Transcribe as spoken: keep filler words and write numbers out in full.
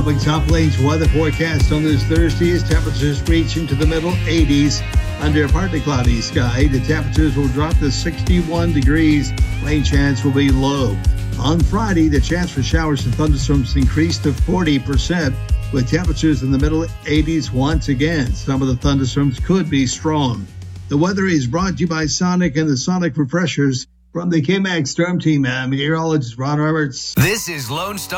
Following Top Lane's weather forecast on this Thursday is temperatures reach into the middle eighties. Under a partly cloudy sky, the temperatures will drop to sixty-one degrees. Rain chance will be low. On Friday, the chance for showers and thunderstorms increased to forty percent, with temperatures in the middle eighties once again. Some of the thunderstorms could be strong. The weather is brought to you by Sonic and the Sonic Refreshers. From the K-Max Storm Team, I'm meteorologist Ron Roberts. This is Lone Star.